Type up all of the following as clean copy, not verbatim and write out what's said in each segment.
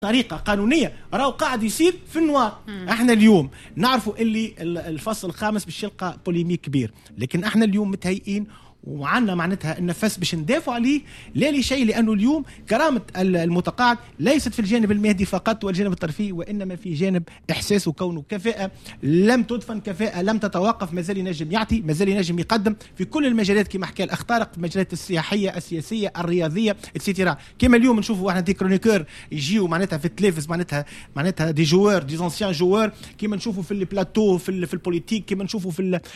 طريقة قانونية راهو قاعد يصير في النوار. احنا اليوم نعرفوا اللي الفصل الخامس باش يلقى بوليميك كبير، لكن احنا اليوم متهيئين وعندنا معناتها النفس باش ندافعوا عليه لا لشيء، لانه اليوم كرامه المتقاعد ليست في الجانب المادي فقط والجانب الترفيهي، وانما في جانب احساسه كونه كفاءه لم تدفن، كفاءه لم تتوقف، مازال ينجم يعطي، مازال ينجم يقدم في كل المجالات كما حكى الاخ طارق، في المجالات السياحيه السياسيه الرياضيه اتسيتيرا. كما اليوم نشوفوا احنا دي كرونيكور يجيو معناتها في التلفز، معناتها دي جوار دي زونسيان جوار، كما نشوفوا في البلاتو في البوليتيك، كما نشوفوا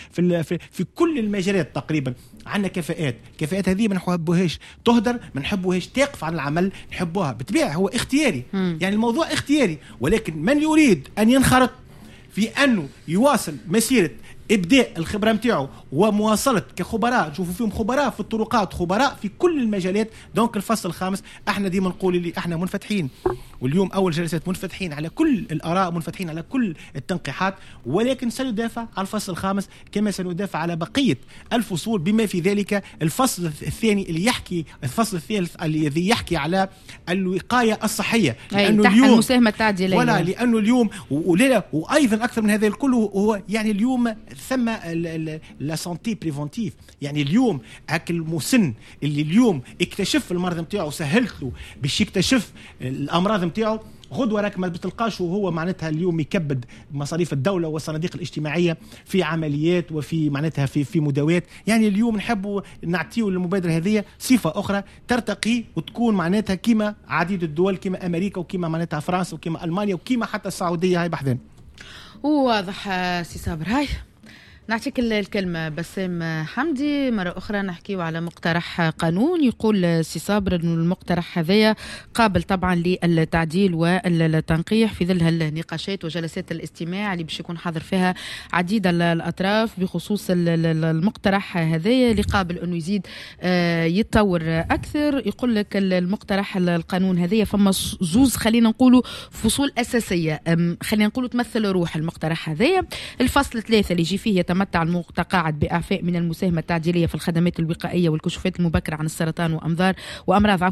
في كل المجالات تقريبا. عندنا كفاءات هذه ما نحبوهاش تهدر، ما نحبوهاش تقف عن العمل، نحبوها بالطبيعه هو اختياري. يعني الموضوع اختياري، ولكن من يريد ان ينخرط في انه يواصل مسيره ابداء الخبره نتاعو ومواصله كخبراء، نشوفوا فيهم خبراء في الطرقات، خبراء في كل المجالات. دونك الفصل الخامس احنا ديما نقول اللي احنا منفتحين، واليوم اول جلسات منفتحين على كل الاراء، منفتحين على كل التنقيحات، ولكن سندافع على الفصل الخامس كما سندافع على بقيه الفصول، بما في ذلك الفصل الثاني اللي يحكي، الفصل الثالث الذي يحكي على الوقايه الصحيه، لانه اليوم المساهمه التعديليه، ولا لانه اليوم وايضا اكثر من هذا الكل هو يعني اليوم ثم لا سانتي بريفونتيف. يعني اليوم هاك المسن اللي اليوم اكتشف المرض نتاعو، سهلت له باش يكتشف الامراض نتاعو، غدوه راك ما بتلقاش وهو معناتها اليوم يكبد مصاريف الدوله والصناديق الاجتماعيه في عمليات وفي معناتها في مداوات. يعني اليوم نحبوا نعطيو للمبادره هذه صفه اخرى ترتقي وتكون معناتها كيما عديد الدول، كيما امريكا وكيما معناتها فرنسا وكيما المانيا وكيما حتى السعوديه. هاي بحذان واضح سي صابر. هاي نعطيك الكلمة بسام حمدي. مرة أخرى نحكيو على مقترح قانون. يقول سي صابر أنه المقترح هذايا قابل طبعا للتعديل والتنقيح في ظل النقاشات وجلسات الاستماع اللي باش يكون حاضر فيها عديد الأطراف بخصوص المقترح هذايا اللي قابل أنه يزيد يتطور أكثر. يقول لك المقترح القانون هذايا فما زوز خلينا نقولوا فصول أساسية، خلينا نقولوا تمثل روح المقترح هذايا. الفصل 3 اللي يجي فيه يتمتع المتقاعد بإعفاء من المساهمة التعديلية في الخدمات الوقائية والكشوفات المبكرة عن السرطان وأمراض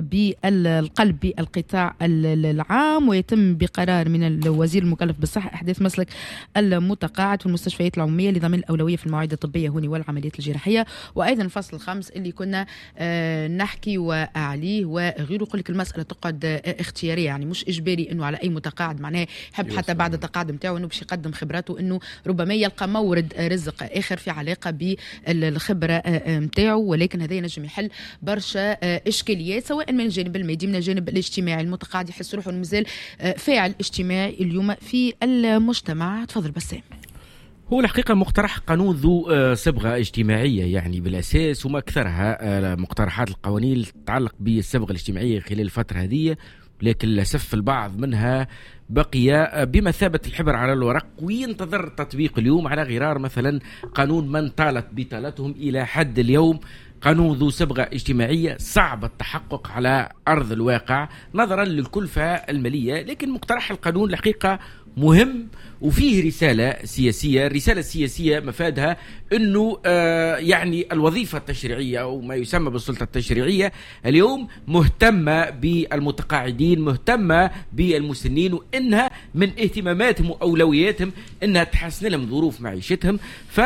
بالقلب بالقطاع العام، ويتم بقرار من الوزير المكلف بالصحة إحداث مسلك المتقاعد في المستشفيات العمومية لضمان الأولوية في المواعيد الطبية هوني والعمليات الجراحية. وأيضا الفصل 5 اللي كنا نحكي وأعليه وغيره، يقول لك المسألة تقعد اختيارية، يعني مش إجباري إنه على أي متقاعد معناه يحب حتى بعد التقاعد متاعه إنه باش يقدم خبراته، إنه ربما يلقى مورد رزق آخر في علاقة بالخبرة متاعه. ولكن هذا ينجم يحل برشا إشكاليات سواء من الجانب المادي من الجانب الاجتماعي. المتقاعد يحس روحه مازال فاعل اجتماعي اليوم في المجتمع. تفضل بسام. هو الحقيقة مقترح قانون ذو صبغة اجتماعية يعني بالأساس، وما أكثرها مقترحات القوانين تتعلق بالصبغة الاجتماعية خلال الفترة هذه، لكن للأسف البعض منها بقي بمثابة الحبر على الورق وينتظر التطبيق اليوم، على غرار مثلا قانون من طالت بطالتهم إلى حد اليوم. قانون ذو صبغة اجتماعية صعب التحقق على أرض الواقع نظرا للكلفة المالية، لكن مقترح القانون الحقيقة مهم وفيه رسالة سياسية. الرسالة السياسية مفادها أنه يعني الوظيفة التشريعية أو ما يسمى بالسلطة التشريعية اليوم مهتمة بالمتقاعدين، مهتمة بالمسنين، وإنها من اهتماماتهم وأولوياتهم أنها تحسن لهم ظروف معيشتهم.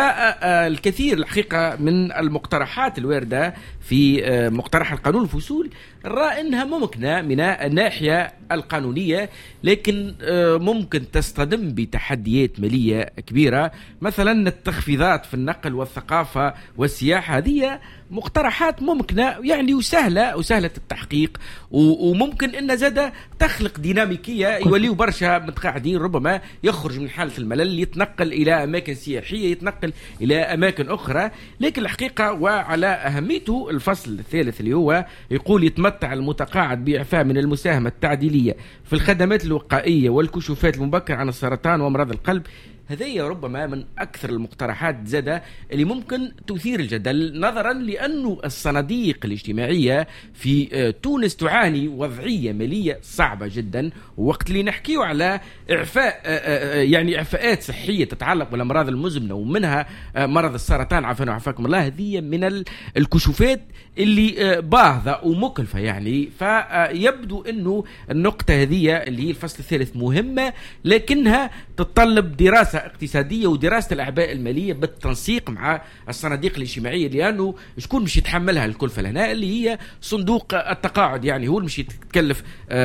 فالكثير الحقيقة من المقترحات الواردة في مقترح القانون الفصول رأى أنها ممكنة من الناحية القانونية، لكن ممكن تصطدم بتحديات مالية كبيرة. مثلا التخفيضات في النقل والثقافة والسياحة، هذه مقترحات ممكنة يعني وسهلة التحقيق، وممكن أن زادة تخلق ديناميكية يوليوا برشا متقاعدين ربما يخرج من حالة الملل، يتنقل إلى أماكن سياحية، يتنقل إلى أماكن أخرى. لكن الحقيقة وعلى أهميته الفصل الثالث اللي هو يقول يتمتع المتقاعد بإعفاء من المساهمة التعديلية في الخدمات الوقائية والكشوفات المبكرة عن السرطان وأمراض القلب. هذه ربما من أكثر المقترحات زادة اللي ممكن تثير الجدل، نظرا لأنه الصناديق الاجتماعية في تونس تعاني وضعية مالية صعبة جدا. وقت اللي نحكيه على إعفاء يعني إعفاءات صحية تتعلق بالأمراض المزمنة ومنها مرض السرطان عافانا وعافاكم الله، هذه من الكشوفات اللي باهظة ومكلفة يعني. فيبدو أنه النقطة هذه اللي هي الفصل الثالث مهمة، لكنها تتطلب دراسة اقتصادية ودراسة الأعباء المالية بالتنسيق مع الصناديق الاجتماعية، لأنه شكون مش يتحملها الكلفة لنا اللي هي صندوق التقاعد، يعني هو مش يتكلف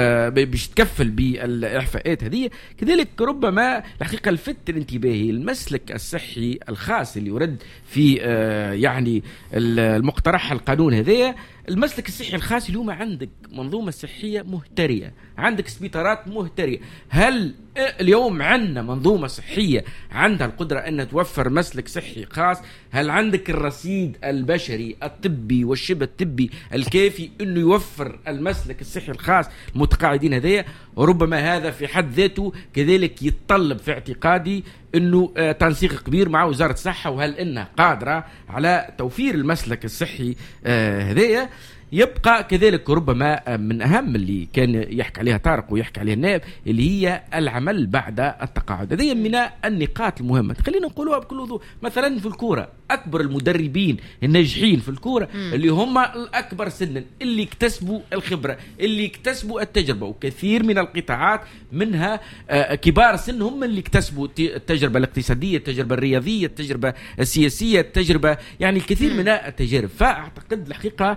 باش يتكفل بالإعفاءات هذه. كذلك ربما الحقيقة لفت الانتباهي المسلك الصحي الخاص اللي يرد في يعني المقترح القانون هذا. المسلك الصحي الخاص اليوم عندك منظومة صحية مهترية، عندك سبيطارات مهترية. هل اليوم عندنا منظومة صحية عندها القدرة أن توفر مسلك صحي خاص؟ هل عندك الرصيد البشري الطبي والشبه الطبي الكافي أنه يوفر المسلك الصحي الخاص المتقاعدين هذية؟ وربما هذا في حد ذاته كذلك يتطلب في اعتقادي أنه تنسيق كبير مع وزارة الصحة، وهل إنها قادرة على توفير المسلك الصحي هذية. يبقى كذلك ربما من أهم اللي كان يحكي عليها طارق ويحكي عليها النائب اللي هي العمل بعد التقاعد. هذه من النقاط المهمة، خلينا نقولوها بكل وضوح. مثلا في الكورة أكبر المدربين الناجحين في الكورة اللي هم الأكبر سنا، اللي اكتسبوا الخبرة، اللي اكتسبوا التجربة، وكثير من القطاعات منها كبار سن هم اللي اكتسبوا التجربة الاقتصادية، التجربة الرياضية، التجربة السياسية، التجربة يعني الكثير من التجارب. فأعتقد الحقيقة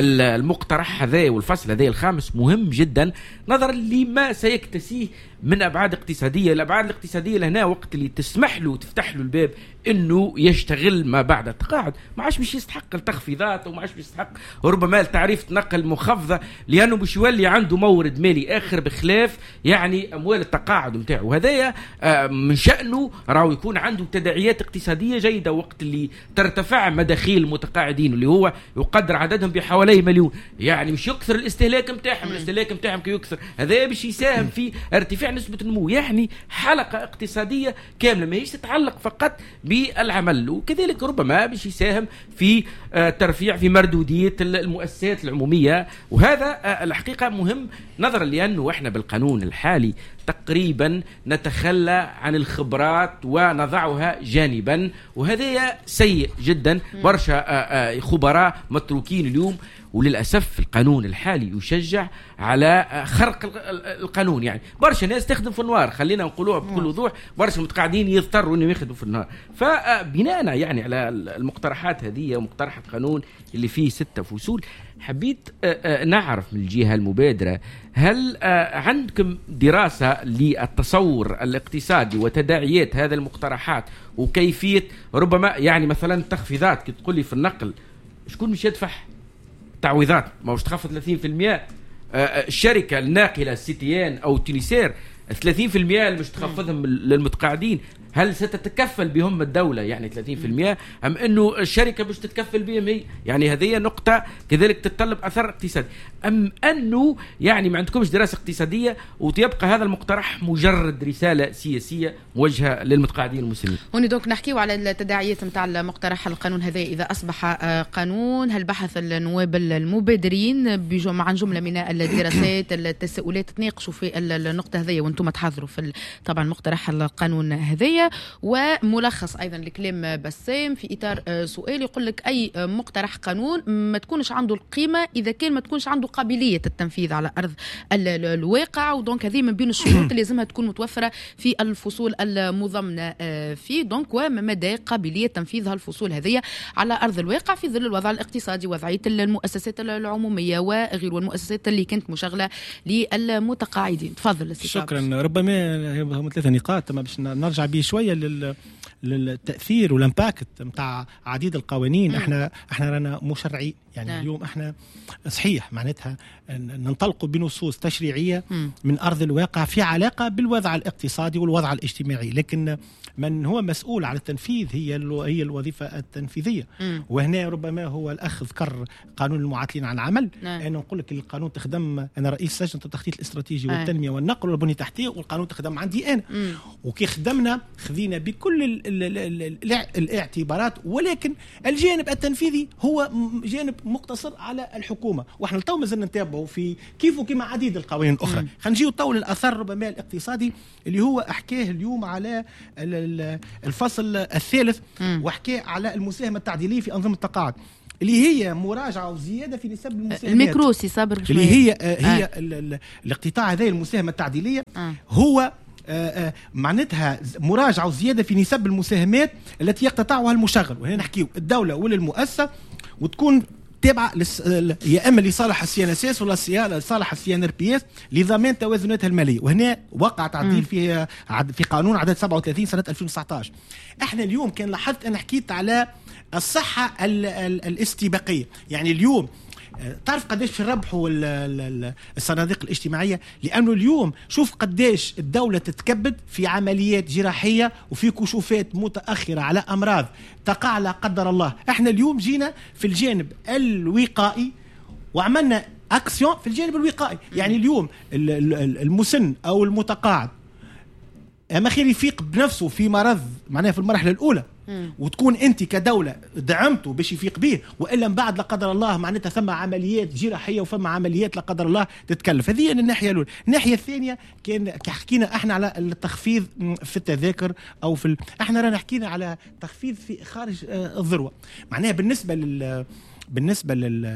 المقترح هذا والفصل هذا الخامس مهم جدا نظرا لما سيكتسيه من أبعاد اقتصادية. الأبعاد الاقتصادية لهنا وقت اللي تسمح له وتفتح له الباب إنه يشتغل ما بعد التقاعد، ما عادش مش يستحق التخفيضات وما عادش يستحق ربما تعريف نقل مخفضة، لأنه مش يولي عنده مورد مالي آخر بخلاف يعني أموال التقاعد متاعه. وهذا من شأنه راهو يكون عنده تداعيات اقتصادية جيدة وقت اللي ترتفع مداخيل المتقاعدين اللي هو يقدر عددهم بحوالي 1,000,000، يعني مش يكثر الاستهلاك متاعهم، الاستهلاك متاعهم كي يكثر هذا باش يساهم في ارتفاع نسبة النمو. يعني حلقة اقتصادية كاملة ما هيش تتعلق فقط بالعمل، وكذلك ربما باش يساهم في ترفيع في مردودية المؤسسات العمومية. وهذا الحقيقة مهم نظرا لأنه احنا بالقانون الحالي تقريبا نتخلى عن الخبرات ونضعها جانبا، وهذا سيء جدا. برشا خبراء متروكين اليوم، وللأسف القانون الحالي يشجع على خرق القانون. يعني برشا ناس تخدم في النهار، خلينا نقولوها بكل وضوح، برشا متقاعدين يضطروا انهم يخدموا في النهار. فبناء يعني على المقترحات هذه ومقترح القانون اللي فيه 6 فصول، حبيت نعرف من الجهة المبادرة هل عندكم دراسة للتصور الاقتصادي وتداعيات هذه المقترحات وكيفية ربما يعني مثلا تخفيضات كي تقول لي في النقل شكون مش يدفع تعويضات؟ ما هوش تخفض 30%. الشركة الناقلة السيتيان أو تونسير 30% اللي مش تخفضهم للمتقاعدين، هل ستتكفل بهم الدولة يعني 30% أم أنه الشركة مش تتكفل بهم هي؟ يعني هذه نقطة كذلك تتطلب أثر اقتصادي، أم أنه يعني ما عندكمش دراسة اقتصادية وتبقى هذا المقترح مجرد رسالة سياسية موجهة للمتقاعدين المسلمين؟ هوني دونك نحكيو على التداعيات متاع المقترح القانون هذا إذا أصبح قانون. هل بحث النواب المبادرين عن جملة من الدراسات التساؤلات تناقشوا في النقطة هذه وانتم تحضروا في طبعا مقترح القانون هذا؟ وملخص أيضا لكلام بسام في إطار سؤال يقول لك أي مقترح قانون ما تكونش عنده القيمة إذا كان ما تكونش عنده قابلية التنفيذ على أرض الواقع، ودونك هذه من بين الشروط اللي لازمها تكون متوفرة في الفصول المضمنة فيه. دونك ومدى قابلية تنفيذ هالفصول هذه على أرض الواقع في ظل الوضع الاقتصادي، وضعية المؤسسات العمومية وغير والمؤسسات اللي كانت مشغلة للمتقاعدين. تفضل. شكرا. ربما هم 3 نقاط باش نرجع بيه شويه للتاثير والامباكت نتاع عديد القوانين. احنا رانا مشرعين، يعني اليوم احنا صحيح معناتها ننطلقوا بنصوص تشريعيه من ارض الواقع في علاقه بالوضع الاقتصادي والوضع الاجتماعي، لكن من هو مسؤول على التنفيذ هي الوظيفه التنفيذيه. وهنا ربما هو الاخ ذكر قانون المعاطلين عن العمل. انا نقول لك القانون تخدم، انا رئيس لجنه التخطيط الاستراتيجي والتنميه والنقل والبنيه التحتيه، والقانون تخدم عندي انا. وكي خدمنا خذينا بكل الاعتبارات، ولكن الجانب التنفيذي هو جانب مقتصر على الحكومه، واحنا تو مازلنا نتابعوا في كيف وكما عديد القوانين الاخرى. خلينا نجيو تو للاثر ربما الاقتصادي اللي هو احكاه اليوم على الفصل الثالث، وحكاه على المساهمه التعديليه في انظمه التقاعد، اللي هي مراجعه وزياده في نسب المساهمات. الميكرو سي صابر اللي هي الاقتطاع هذا المساهمه التعديليه هو معناتها مراجعه وزياده في نسب المساهمات التي يقتطعها المشغل. وهنا نحكيو الدوله ولا المؤسسه، وتكون تابعه يا اما لصالح السي ان اس اس ولا لصالح السي ان ار بي اس لضمان توازناتها الماليه. وهنا وقع تعديل في قانون عدد 37 سنه 2019. احنا اليوم كان لاحظت انا حكيت على الصحه الاستباقيه، يعني اليوم تعرف قديش في الربح الصناديق الاجتماعية، لأنه اليوم شوف قديش الدولة تتكبد في عمليات جراحية وفي كشوفات متأخرة على أمراض تقع لا قدر الله. احنا اليوم جينا في الجانب الوقائي وعملنا أكسيون في الجانب الوقائي. يعني اليوم المسن أو المتقاعد أما خير يفيق بنفسه في مرض معناها في المرحلة الأولى، وتكون انت كدوله دعمته باش يفيق به، والا من بعد لا قدر الله معناتها ثم عمليات جراحيه وفما عمليات لا قدر الله تتكلف. هذه الناحيه الاولى. الناحيه الثانيه كان حكينا احنا على التخفيض في التذاكر او في احنا رانا حكينا على تخفيض في خارج الذروه، معناها بالنسبه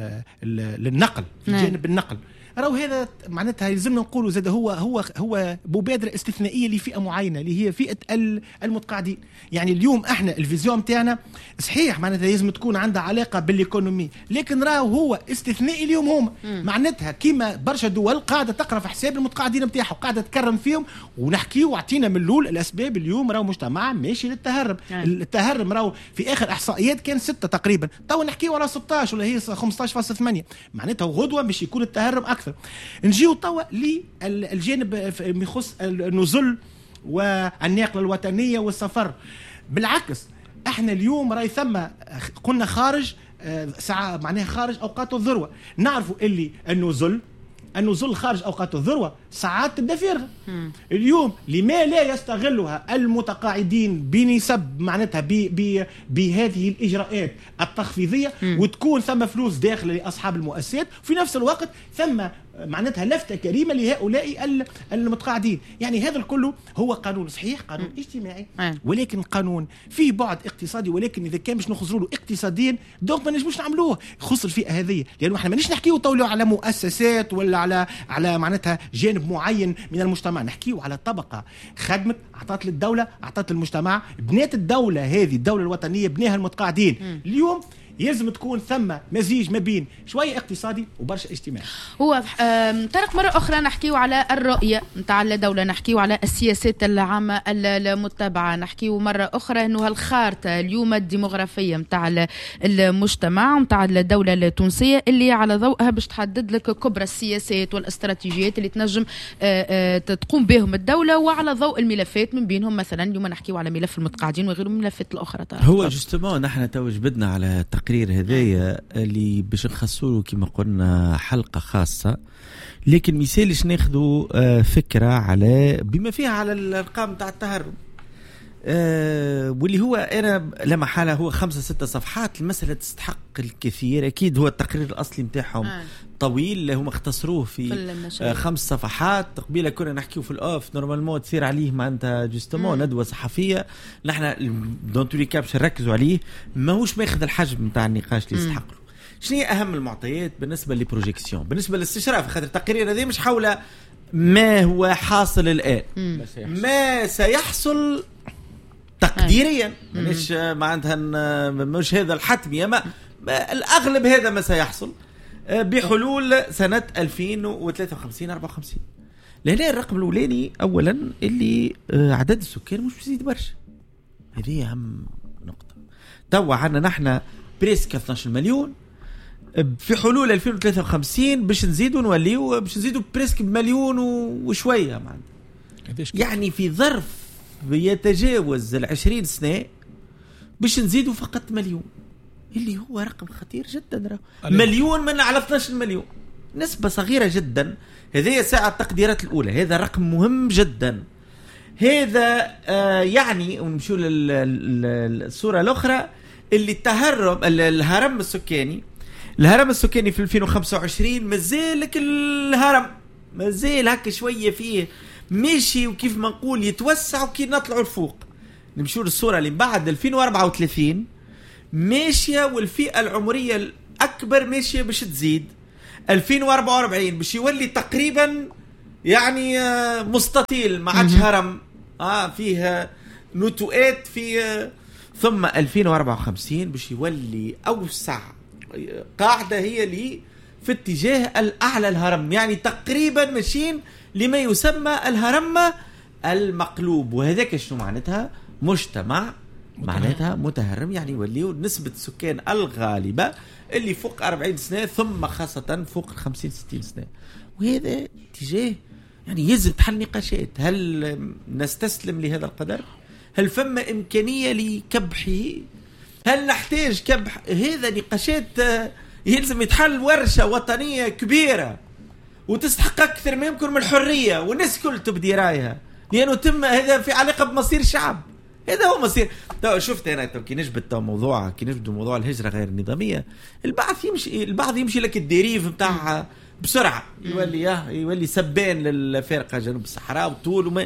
للنقل في جانب النقل. راهو هذا معناتها يلزمنا نقولوا زاد هو مبادره استثنائيه لفئه معينه اللي هي فئه المتقاعدين. يعني اليوم احنا الفيزيون نتاعنا صحيح معناتها لازم تكون عندها علاقه بالايكونومي، لكن راهو هو استثنائي اليوم هم معناتها كيما برشا دول قاعده تقرا في حساب المتقاعدين نتاعها وقاعده تكرم فيهم. ونحكي وعطينا من الاول الاسباب. اليوم راهو مجتمع ماشي للتهرب. التهرب راهو في اخر احصائيات كان 6 تقريبا، تو نحكيو على 16 ولا هي 15.8، معناتها غدوه باش يكون التهرب اكثر. نجيو توا للجانب يخص النزل والنقله الوطنيه والسفر. بالعكس احنا اليوم راي ثم قلنا خارج ساعه معناها خارج اوقات الذروه. نعرفوا اللي النزل خارج اوقات الذروه ساعات تبدا فارغه. اليوم لما لا يستغلها المتقاعدين بنسب معناتها بهذه الاجراءات التخفيضيه، وتكون ثم فلوس داخله لاصحاب المؤسسات، وفي نفس الوقت ثم معناتها لفتة كريمة لهؤلاء المتقاعدين. يعني هذا الكل هو قانون صحيح، قانون اجتماعي، ولكن قانون فيه بعد اقتصادي. ولكن إذا كان مش نخزروا له اقتصاديا دونك ما نجموش نعملوه خص الفئة هذه، لأنه احنا مانيش نحكيو طولوا على مؤسسات ولا على معناتها جانب معين من المجتمع، نحكيو على طبقة خدمت أعطت للدولة أعطت للمجتمع، بنات الدولة هذه الدولة الوطنية بناها المتقاعدين. اليوم يلزم تكون ثم مزيج ما بين شويه اقتصادي وبرشا اجتماعي. هو طرق مره اخرى نحكيو على الرؤيه نتاع الدوله، نحكيو على السياسات العامه المتبعه، نحكيو مره اخرى انه هالخارطه اليوم الديموغرافيه نتاع المجتمع نتاع الدوله التونسيه اللي على ضوءها باش تحدد لك كبرى السياسات والاستراتيجيات اللي تنجم تقوم بهم الدوله، وعلى ضوء الملفات من بينهم مثلا اليوم نحكيو على ملف المتقاعدين وغيره من الملفات الاخرى. هو جوستومون نحن تو جبدنا على التقرير هذايا اللي باش نخصوه كما قلنا حلقة خاصة، لكن مثالش ناخذوا فكرة على بما فيها على الارقام تاع التهرب، واللي هو انا لما حالة هو 5-6 صفحات. المسألة تستحق الكثير. اكيد هو التقرير الاصلي متاعهم طويل، هم اختصروه في 5 صفحات. قبيله كنا نحكيو في الاوف نورمالمون تصير عليه معناتها جوستومون ندوه صحفيه، نحن دون تولي كابش نركزوا عليه، ماهوش ماخذ الحجم نتاع النقاش اللي يستحق له. شنو هي اهم المعطيات بالنسبه للبروجيكسيون، بالنسبه للاستشراف؟ خاطر التقرير هذا مش حول ما هو حاصل الان، ما سيحصل تقديريا، مش معناتها مش هذا الحتمي، ما الاغلب هذا ما سيحصل بحلول سنة 2053-54. لهنا الرقم الأولاني أولا اللي عدد السكان مش بيزيد برشا، هذه أهم نقطة. توا عنا نحن بريسك 12 مليون، في حلول 2053 باش نزيدوا نوليو باش نزيدوا بريسك بمليون وشويه معناتها. يعني في ظرف يتجاوز 20 سنه باش نزيدوا فقط مليون، اللي هو رقم خطير جدا. مليون من على 12 مليون، نسبة صغيرة جدا. هذه ساعة التقديرات الأولى، هذا رقم مهم جدا. هذا يعني ونمشوا للصورة الأخرى اللي الهرم السكاني في 2025 مازال الهرم مازال هكا شوية فيه ماشي، وكيف ما نقول يتوسع وكي نطلعوا الفوق. نمشوا للصورة اللي بعد 2034 ماشية، والفئة العمرية الأكبر ماشية باش تزيد. 2044 باش يولي تقريبا يعني مستطيل، ما عادش هرم فيها نتوءات في ثم 2054 باش يولي أوسع قاعدة هي اللي في اتجاه الأعلى الهرم، يعني تقريبا ماشيين لما يسمى الهرم المقلوب. وهذاك شنو معناتها؟ مجتمع معناتها متهرم، يعني يوليو نسبة السكان الغالبة اللي فوق 40 سنة ثم خاصة فوق 50-60 سنة. وهذا اتجاه يعني يجب تحل نقاشات. هل نستسلم لهذا القدر؟ هل فما إمكانية لكبحه؟ هل نحتاج كبح؟ هذا نقاشات يلزم يتحل ورشة وطنية كبيرة وتستحق أكثر ما يمكن من الحرية، والناس كل تبدي رايها، لأنه تم هذا في علاقة بمصير الشعب. هذا هو مصير. شفت أنا كي نجبد موضوع الهجرة غير النظامية، البعض يمشي لك الديريف متاع بسرعة، يولي سبان للفرقة جنوب الصحراء وطول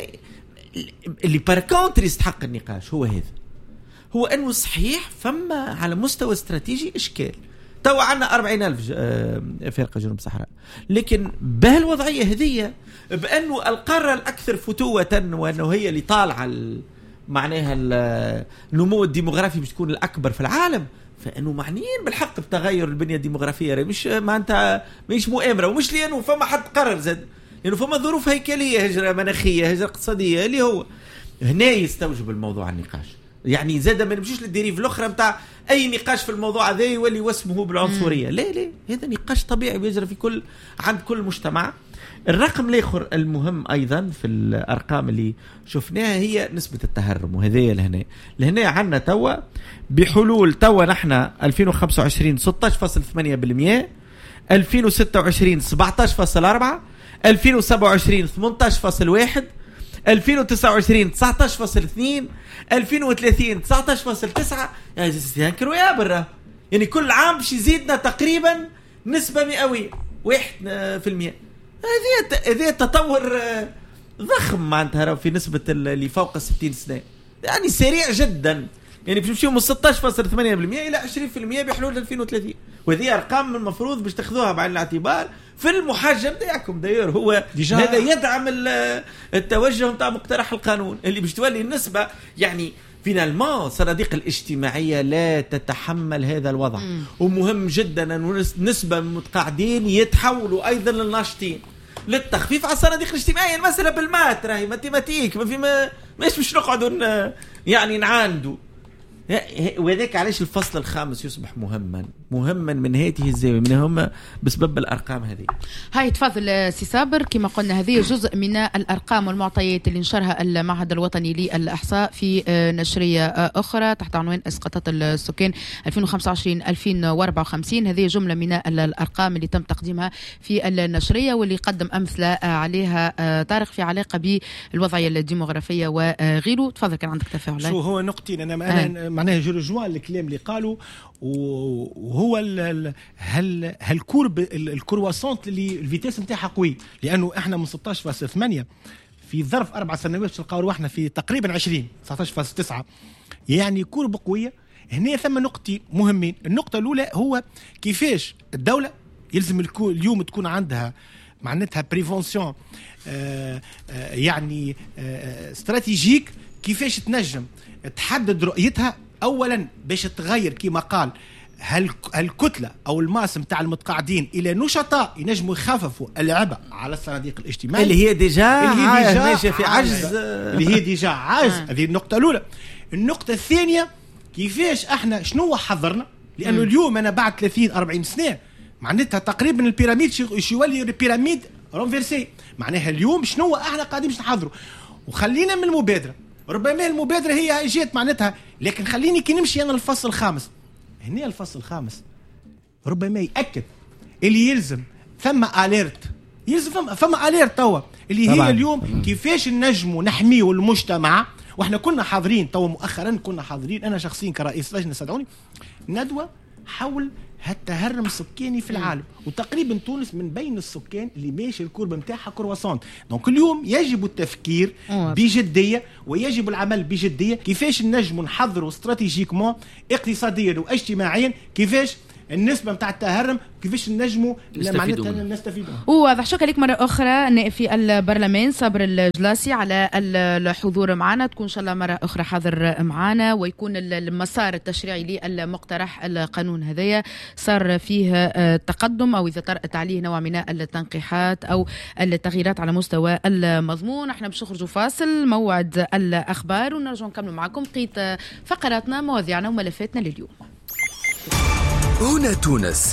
اللي باركونتر يستحق النقاش. هو هذا، هو أنه صحيح فما على مستوى استراتيجي إشكال. تو عنا 40,000 فرقة جنوب الصحراء، لكن بهالوضعية هذية بأنه القارة الأكثر فتوة وأنه هي اللي طالعة معناها النمو الديموغرافي باش تكون الأكبر في العالم، فإنه معنيين بالحق بتغير البنية الديموغرافية. مش معناتها مش مؤامرة، ومش لأنه فما حد قرر زاد، لأنه فما ظروف هيكلية، هجرة مناخية، هجرة اقتصادية، اللي هو هنا يستوجب الموضوع النقاش. يعني زاد ما نمشيش للديريف الأخرى متاع أي نقاش في الموضوع هذا يولي واسمه بالعنصرية. لا هذا نقاش طبيعي بيجري في عند كل مجتمع. الرقم الآخر المهم أيضا في الأرقام اللي شفناها هي نسبة التهرم، وهذه لهنا عنا توا بحلول توا نحن 2025 16.8%، 2026 17.4%، 2027 18.1%، 2029 19.2%، 2030 19.9%. يعني ينكروا يا برا، يعني كل عام باش يزيدنا تقريبا نسبة مئوية 1%. هذه تطور ضخم معناتها في نسبة اللي فوق 60 سنة، يعني سريع جدا. يعني باش نمشيو من 16.8% إلى 20% بحلول 2030. وهذه أرقام المفروض باش تاخذوها بعين الاعتبار في المحجم ديالكم. داير هو هذا يدعم التوجه نتاع مقترح القانون اللي باش تولي النسبة. يعني فينالمون الصناديق الاجتماعية لا تتحمل هذا الوضع. ومهم جدا أن نسبة من المتقاعدين يتحولوا أيضا للناشطين للتخفيف على الصناديق الاجتماعية. المسألة بالمات راهي ماتيماتيك، ما مش نقعدوا يعني نعاندوا. وذاك علاش الفصل الخامس يصبح مهما من هذه الزاوية، من هم بسبب الأرقام هذه. هاي تفضل سي صابر. كما قلنا هذه جزء من الأرقام والمعطيات اللي نشرها المعهد الوطني للإحصاء في نشرية أخرى تحت عنوان إسقاطات السكان 2025-2054. هذه جملة من الأرقام اللي تم تقديمها في النشرية واللي قدم أمثلة عليها طارق في علاقة بالوضعية الديموغرافية وغيره. تفضل كان عندك تفاعل. شو هو نقطين أنا معناها جورجوان الكلام اللي قالوا، وهو هل كورب الكرواسونت اللي الفيتاس نتاعها قوي، لانه احنا من 16.8 في ظرف 4 سنوات تلقاو روحنا في تقريبا 19.9، يعني كورب قويه. هنا ثم نقطتين مهمين. النقطه الاولى هو كيفاش الدوله يلزم اليوم تكون عندها معناتها بريفونسيون يعني استراتيجيك، كيفاش تنجم تحدد رؤيتها اولا باش تغير كما قال الكتله او الماس نتاع المتقاعدين الى نشطاء ينجموا يخففوا العبء على الصناديق الاجتماعيه اللي هي ديجا ماشيه في عجز، اللي هي ديجا عجز. هذه النقطه الاولى. النقطه الثانيه كيفاش احنا شنو حضرنا لانه اليوم انا بعد 30-40 سنه معناتها تقريبا البيراميد يولي بيراميد رونفيرسي. معناها اليوم شنو احنا قاعدين باش نحضروا، وخلينا من المبادره. ربما المبادره هي جات معناتها، لكن خليني كي نمشي انا الفصل الخامس. هنا الفصل الخامس ربما يأكد اللي يلزم ثم اليرت، يلزم فما اليرت توا اللي طبعا. هي اليوم كيفاش نجموا نحميوا المجتمع. واحنا كنا حاضرين توا مؤخرا، كنا حاضرين انا شخصيا كرئيس لجنه استدعوني ندوه حول هالتهرم السكاني في العالم، وتقريبا تونس من بين السكان اللي ماشي الكوربه نتاعها كرواسون. دونك اليوم يجب التفكير بجديه ويجب العمل بجديه كيفاش نجموا نحضروا استراتيجيكمون اقتصاديا واجتماعيا كيفاش النسبه نتاع التهرم كيفاش نجموا معناتها نستفيدوا. وواضح. شكرا لك مره اخرى نائب في البرلمان صابر الجلاسي على الحضور معنا. تكون ان شاء الله مره اخرى حاضر معنا، ويكون المسار التشريعي للمقترح القانون هذايا صار فيه تقدم، او اذا طرأت عليه نوع من التنقيحات او التغييرات على مستوى المضمون. احنا باش نخرجوا فاصل موعد الاخبار ونرجع نكملوا معكم بقيه فقراتنا مواضيعنا وملفاتنا لليوم. هنا تونس.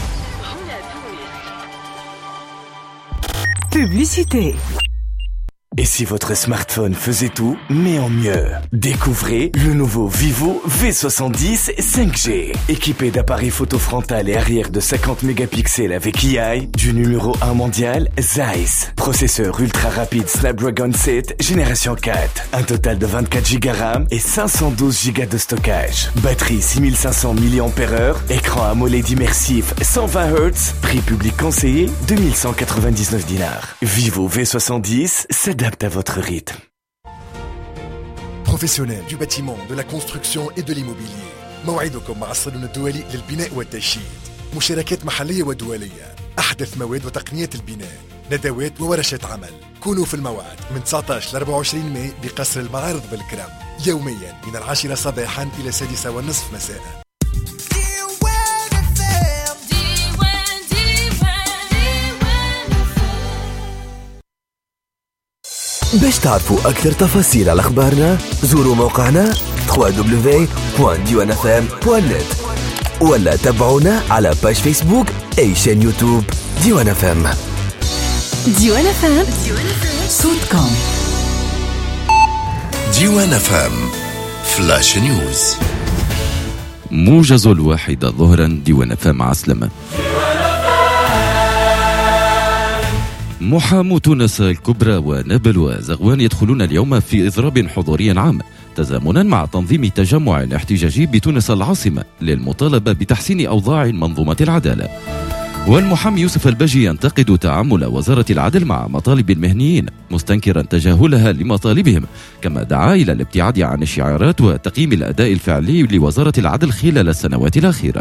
Publicité. Et si votre smartphone faisait tout, mais en mieux? Découvrez le nouveau Vivo V70 5G. Équipé d'appareils photo frontal et arrière de 50 mégapixels avec AI, du numéro 1 mondial, Zeiss. Processeur ultra rapide Snapdragon 7, génération 4. Un total de 24 Go RAM et 512 Go de stockage. Batterie 6500 mAh, écran AMOLED immersif 120 Hz, prix public conseillé 2199 dinars. Vivo V70, s'adapte à votre rythme. Professionnels du bâtiment, de la construction et de l'immobilier. موعدكم مع الصالون الدولي للبناء والتشييد. مشاركات محلية ودولية، أحدث مواد وتقنيات البناء، ندوات وورشات عمل. كونوا في الموعد من 19 ل 24 ماي بقصر المعارض بالكرم، يوميا من 10 صباحا إلى 6:30 مساء. باش تعرفوا أكثر تفاصيل على أخبارنا زوروا موقعنا www.diwanfm.net ولا تابعونا على باج فيسبوك أي شان يوتيوب ديوان FM. ديوان FM صوتكم. ديوان FM فلاش نيوز. موجز 1 ظهرا ديوان FM عسلمة. محامو تونس الكبرى ونابل وزغوان يدخلون اليوم في إضراب حضوري عام تزامنا مع تنظيم تجمع احتجاجي بتونس العاصمة للمطالبة بتحسين أوضاع منظومة العدالة. والمحامي يوسف الباجي ينتقد تعامل وزارة العدل مع مطالب المهنيين مستنكرا تجاهلها لمطالبهم، كما دعا إلى الابتعاد عن الشعارات وتقييم الأداء الفعلي لوزارة العدل خلال السنوات الأخيرة.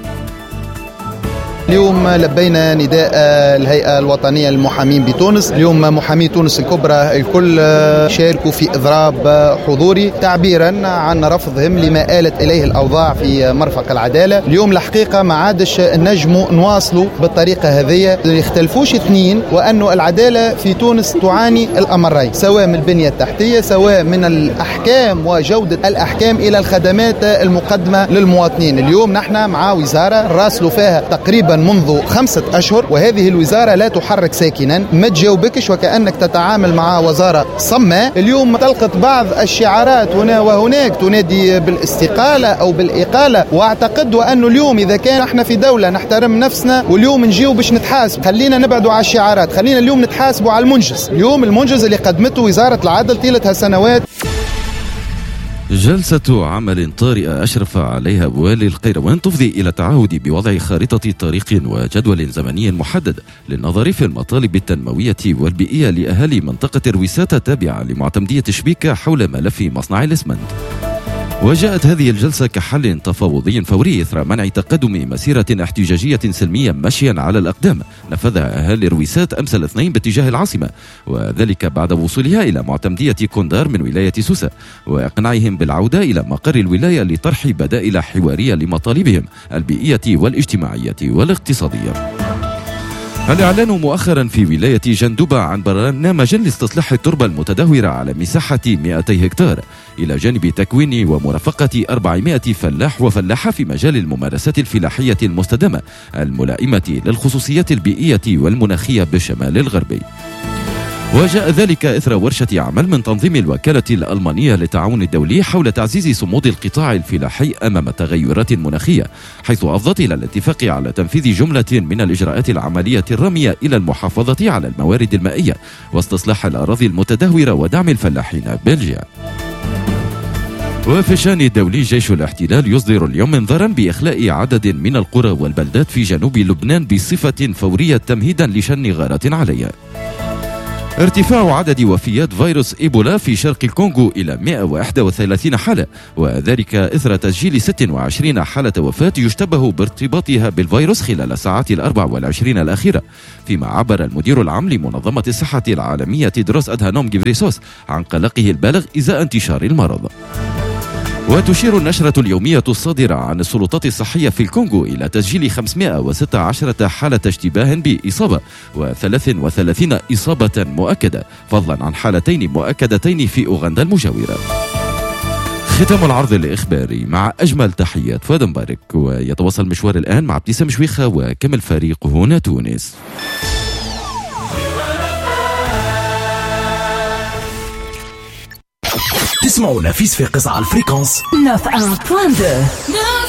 اليوم لبينا نداء الهيئة الوطنية للمحامين بتونس. اليوم محامي تونس الكبرى الكل شاركوا في إضراب حضوري تعبيرا عن رفضهم لما آلت إليه الأوضاع في مرفق العدالة. اليوم الحقيقة ما عادش نجموا نواصلوا بالطريقة هذه، يختلفوش اثنين وأنه العدالة في تونس تعاني الأمرين، سواء من البنية التحتية سواء من الأحكام وجودة الأحكام إلى الخدمات المقدمة للمواطنين. اليوم نحن مع وزارة راسلوا فيها تقريبا منذ 5 أشهر، وهذه الوزارة لا تحرك ساكنا، ما تجاوبكش وكأنك تتعامل مع وزارة صماء. اليوم تلقت بعض الشعارات هنا وهناك تنادي بالاستقالة أو بالإقالة، واعتقد أنه اليوم إذا كان احنا في دولة نحترم نفسنا واليوم نجيو باش نتحاسب، خلينا نبعدوا على الشعارات، خلينا اليوم نتحاسبوا على المنجز. اليوم المنجز اللي قدمته وزارة العدل طيلة هالسنوات. جلسة عمل طارئة أشرف عليها والي القيروان تفضي إلى التعهد بوضع خارطة طريق وجدول زمني محدد للنظر في المطالب التنموية والبيئية لأهالي منطقة رويسات التابعة لمعتمدية شبيكة حول ملف مصنع الإسمنت. وجاءت هذه الجلسة كحل تفاوضي فوري إثر منع تقدم مسيرة احتجاجية سلمية مشيا على الأقدام نفذها أهالي رويسات أمس الاثنين باتجاه العاصمة، وذلك بعد وصولها إلى معتمدية كوندار من ولاية سوسة وإقناعهم بالعودة إلى مقر الولاية لطرح بدائل حوارية لمطالبهم البيئية والاجتماعية والاقتصادية. الإعلان مؤخرا في ولاية جندوبة عن برنامج لاستصلاح التربة المتدهورة على مساحة 200 هكتار إلى جانب تكوين ومرافقة 400 فلاح وفلاحة في مجال الممارسات الفلاحية المستدامة الملائمة للخصوصيات البيئية والمناخية بالشمال الغربي. وجاء ذلك إثر ورشة عمل من تنظيم الوكالة الألمانية للتعاون الدولي حول تعزيز صمود القطاع الفلاحي أمام التغيرات المناخية، حيث أفضت إلى الاتفاق على تنفيذ جملة من الإجراءات العملية الرامية إلى المحافظة على الموارد المائية واستصلاح الأراضي المتدهورة ودعم الفلاحين بالجهة. وفي الشأن الدولي جيش الاحتلال يصدر اليوم انذارا بإخلاء عدد من القرى والبلدات في جنوب لبنان بصفة فورية تمهيدا لشن غارة عليها. ارتفاع عدد وفيات فيروس إيبولا في شرق الكونغو إلى 131 حالة، وذلك إثر تسجيل 26 حالة وفاة يشتبه بارتباطها بالفيروس خلال الساعات 24 الأخيرة، فيما عبر المدير العام لمنظمة الصحة العالمية تيدروس أدهانوم غيبريسوس عن قلقه البالغ إزاء انتشار المرض. وتشير النشرة اليومية الصادرة عن السلطات الصحية في الكونغو إلى تسجيل 516 حالة اشتباه بإصابة و33 إصابة مؤكدة، فضلا عن حالتين مؤكدتين في أوغندا المجاورة. ختام العرض الإخباري مع أجمل تحيات فؤاد مبارك، ويتواصل مشوار الآن مع ابتسام شويخة وكمل فريق هنا تونس. تسمعونا في صفاقس على الفريكونس 91.2.